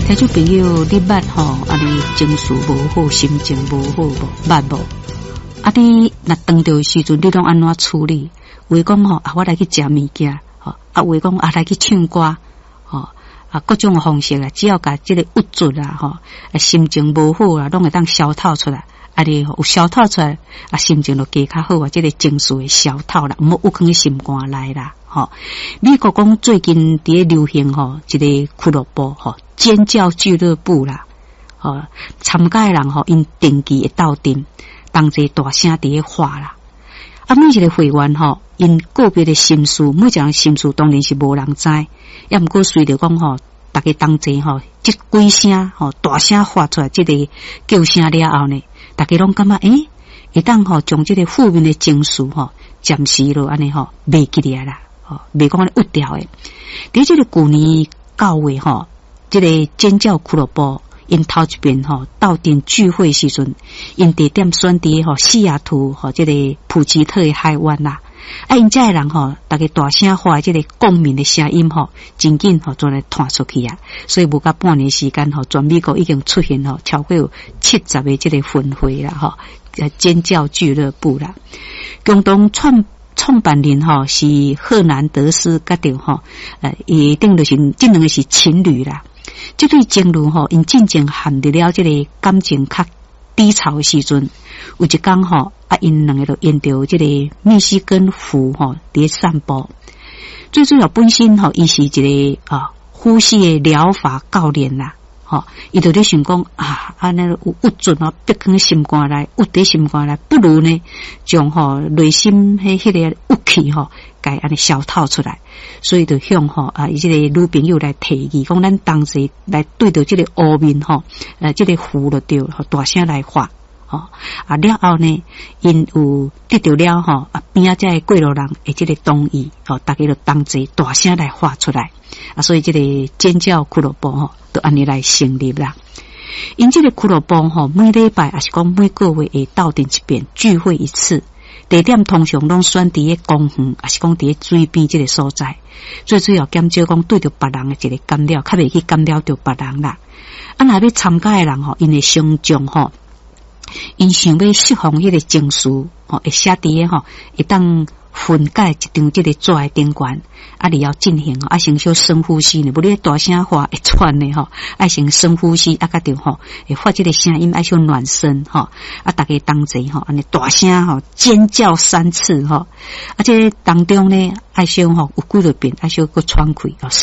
听众朋友，你捌吼？你情绪无好，心情无好无？捌无？你若当着时阵，你拢安怎处理？话讲吼，我来去食物件，话讲来去唱歌，各种方式啊，只要甲这个郁卒啊，心情无好啊，拢会当消透出来。你有消透出来，心情就加较好啊，这个情绪会消透啦，毋好有放喺心肝内啦。美国讲最近伫咧流行一个俱乐部尖叫俱乐部啦，参加的人因定期会斗阵，同齐大声伫咧喊啦。每一个会员因个别的心事，每一个人心事当然是无人知，也毋过随着讲大家同齐即几声大声发出来，即个叫声了后呢，大家拢感觉会当将即个负面的情绪暂时就安尼袂起来啦。袂讲安尼郁掉诶。伫即个旧年9月即个尖叫俱乐部因头一遍斗阵聚会时阵，因地点选伫西雅图即个普吉特诶海湾啦。因遮诶人大家大声喊即个共鸣的声音真紧转来传出去啊。所以无到半年时间全美国已经出现超过有70个即个分会啦尖叫俱乐部啦。共同创办人是赫南德斯甲着一定就是这两个是情侣啦。这对情侣因真正陷入了这个感情较低潮的时阵，有一天因两个就沿着这个密西根湖伫咧散步。最主要本身伊是一个呼吸的疗法教练啦。伊就咧想讲安尼有郁卒逼喺心肝内，郁伫心肝内，不如呢将内心迄个郁气该安尼消透出来。所以就向伊即个女朋友来提议，讲咱同齐来对着即个湖面即个湖就对大声来发。了后呢，因有得到了边仔遮过路人的即个同意，大家就同齐大声来发出来。所以即个尖叫俱乐部就安尼来成立啦。因即个俱乐部每礼拜也是讲每个月会斗阵一遍，聚会一次。地点通常拢选伫咧公园，也是讲伫咧水边即个所在。最主要减少讲对着别人的一个干扰，较袂去干扰着别人啦。若要参加的人因会相中因想要释放迄个情绪会写伫咧会当分解一张即个纸的顶悬，你要进行先小深呼吸呢，无你大声话会喘呢先深呼吸甲着会发即个声音，小暖身大家同齐安尼大声尖叫3次这当中呢小有几落遍小个喘气